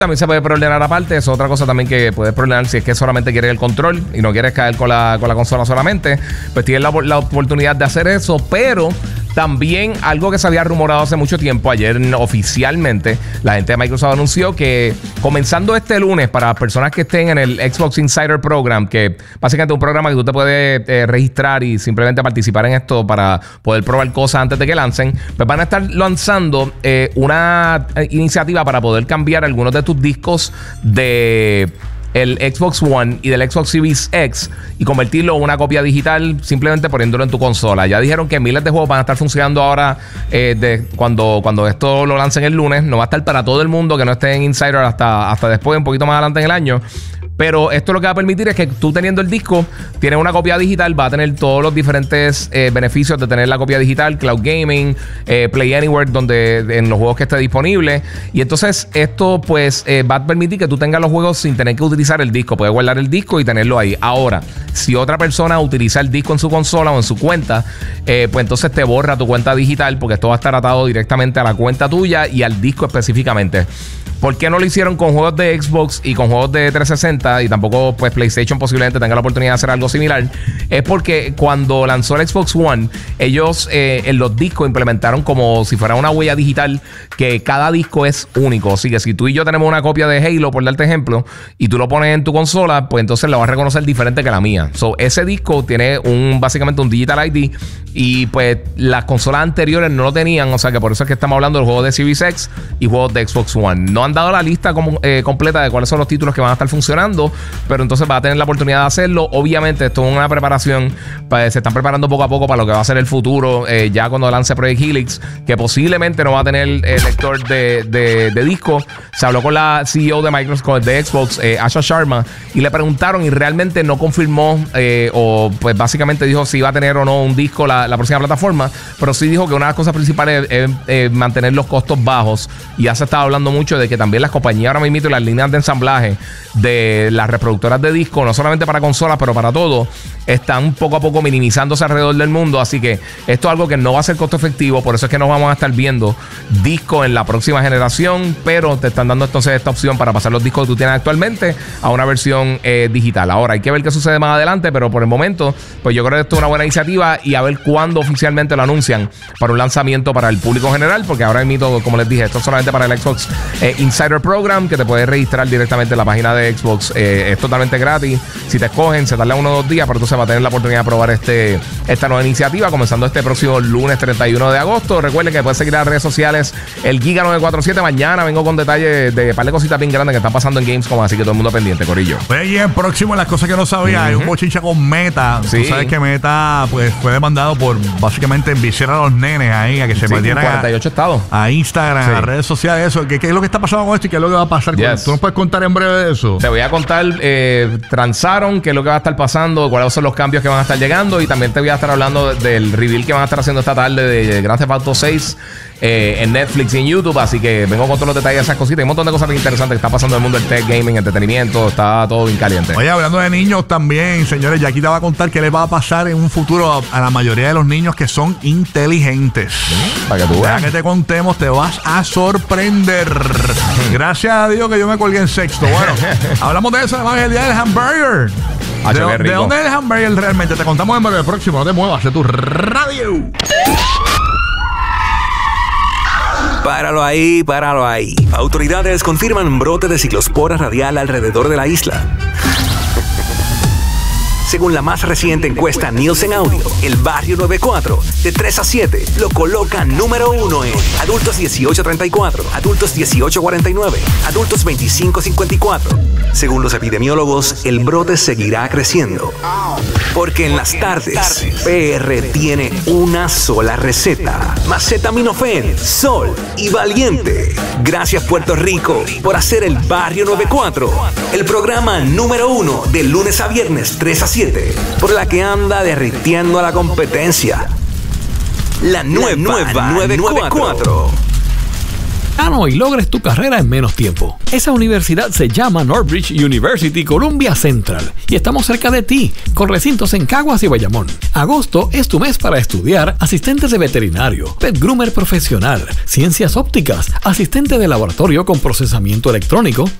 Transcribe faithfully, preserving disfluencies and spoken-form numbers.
También se puede preordenar aparte. Es otra cosa también que puedes preordenar si es que solamente quieres el control y no quieres caer con la, con la consola solamente. Pues tienes la, la oportunidad de hacer eso. Pero también algo que se había rumorado hace mucho tiempo, ayer oficialmente la gente de Microsoft anunció que comenzando este lunes, para personas que estén en el Xbox Insider Program, que básicamente es un programa que tú te puedes eh, registrar y simplemente participar en esto para poder probar cosas antes de que lancen, pues van a estar lanzando eh, una eh, iniciativa para poder cambiar algunos de tus discos de el Xbox One y del Xbox Series X y convertirlo en una copia digital simplemente poniéndolo en tu consola. Ya dijeron que miles de juegos van a estar funcionando ahora eh, de cuando, cuando esto lo lancen el lunes. No va a estar para todo el mundo que no esté en Insider hasta, hasta después, un poquito más adelante en el año. Pero esto lo que va a permitir es que tú teniendo el disco, tienes una copia digital, va a tener todos los diferentes eh, beneficios de tener la copia digital, Cloud Gaming, eh, Play Anywhere, donde en los juegos que esté disponible. Y entonces esto pues eh, va a permitir que tú tengas los juegos sin tener que utilizar el disco. Puedes guardar el disco y tenerlo ahí. Ahora, si otra persona utiliza el disco en su consola o en su cuenta, eh, pues entonces te borra tu cuenta digital, porque esto va a estar atado directamente a la cuenta tuya y al disco específicamente. ¿Por qué no lo hicieron con juegos de Xbox y con juegos de trescientos sesenta? Y tampoco pues PlayStation posiblemente tenga la oportunidad de hacer algo similar. Es porque cuando lanzó el Xbox One, ellos eh, en los discos implementaron como si fuera una huella digital, que cada disco es único. Así que si tú y yo tenemos una copia de Halo, por darte ejemplo, y tú lo pones en tu consola, pues entonces la vas a reconocer diferente que la mía. So, ese disco tiene un básicamente un Digital I D. Y pues las consolas anteriores no lo tenían. O sea que por eso es que estamos hablando de juegos de Series X y juegos de Xbox One. No han dado la lista como, eh, completa de cuáles son los títulos que van a estar funcionando, pero entonces va a tener la oportunidad de hacerlo. Obviamente esto es una preparación, pues, se están preparando poco a poco para lo que va a ser el futuro, eh, ya cuando lance Project Helix, que posiblemente no va a tener el lector de, de, de disco. Se habló con la C E O de Microsoft, de Xbox, eh, Asha Sharma, y le preguntaron y realmente no confirmó eh, o pues básicamente dijo si iba a tener o no un disco la, la próxima plataforma, pero sí dijo que una de las cosas principales es, es, es mantener los costos bajos. Y ya se estaba hablando mucho de que también las compañías ahora mismo y las líneas de ensamblaje de las reproductoras de disco, no solamente para consolas, pero para todo, están poco a poco minimizándose alrededor del mundo. Así que esto es algo que no va a ser costo efectivo. Por eso es que no vamos a estar viendo discos en la próxima generación, pero te están dando entonces esta opción para pasar los discos que tú tienes actualmente a una versión eh, digital. Ahora hay que ver qué sucede más adelante, pero por el momento pues yo creo que esto es una buena iniciativa, y a ver cuándo oficialmente lo anuncian para un lanzamiento para el público general, porque ahora mismo, como les dije, esto es solamente para el Xbox eh, Insider Program, que te puedes registrar directamente en la página de Xbox. Eh, es totalmente gratis. Si te escogen, se tarda uno o dos días, pero entonces va a tener la oportunidad de probar este, esta nueva iniciativa comenzando este próximo lunes treinta y uno de agosto. Recuerden que puedes seguir las redes sociales, el Giga nueve cuatro siete. Mañana vengo con detalles de un par de cositas bien grandes que están pasando en Gamescom, así que todo el mundo pendiente, corillo. Oye, y en próximo, las cosas que no sabía, uh-huh. hay un bochincha con Meta. Sí. Tú sabes que Meta pues fue demandado por básicamente enviciar a los nenes ahí a que se sí, metieran cuarenta y ocho a, estados. a Instagram, sí. a las redes sociales, eso. ¿Qué, ¿Qué es lo que está pasando con esto y qué es lo que va a pasar? Yes. ¿Tú nos puedes contar en breve de eso? Te voy a contar, eh, transaron, qué es lo que va a estar pasando, cuáles son los cambios que van a estar llegando, y también te voy a estar hablando del reveal que van a estar haciendo esta tarde de Grand Theft Auto seis eh, en Netflix y en YouTube. Así que vengo con todos los detalles de esas cositas. Hay un montón de cosas bien interesantes que está pasando en el mundo del tech, gaming, entretenimiento. Está todo bien caliente. Oye, hablando de niños también, señores, Jackie te va a contar qué les va a pasar en un futuro a, a la mayoría de los niños que son inteligentes. ¿Sí? Para que tú veas. Ya que te contemos, te vas a sorprender. Gracias a Dios que yo me colgué en sexto. Bueno, hablamos de eso además el día del hamburger. Ah, ¿De, ¿De dónde es el hamburger realmente? Te contamos en breve. El próximo, no te muevas de tu radio. Páralo ahí, páralo ahí. Autoridades confirman brote de ciclospora radial alrededor de la isla. Según la más reciente encuesta Nielsen Audio, el Barrio noventa y cuatro, de tres a siete, lo coloca número uno en adultos dieciocho a treinta y cuatro, adultos dieciocho a cuarenta y nueve, adultos veinticinco a cincuenta y cuatro. Según los epidemiólogos, el brote seguirá creciendo. Porque en las tardes, P R tiene una sola receta: Macetaminofen, Sol y Valiente. Gracias, Puerto Rico, por hacer el Barrio noventa y cuatro el programa número uno de lunes a viernes tres a siete, por la que anda derritiendo a la competencia. La nueva, la nueva noventa y cuatro. cercano y logres tu carrera en menos tiempo. Esa universidad se llama Northbridge University Columbia Central y estamos cerca de ti, con recintos en Caguas y Bayamón. Agosto es tu mes para estudiar asistentes de veterinario, pet groomer profesional, ciencias ópticas, asistente de laboratorio con procesamiento electrónico,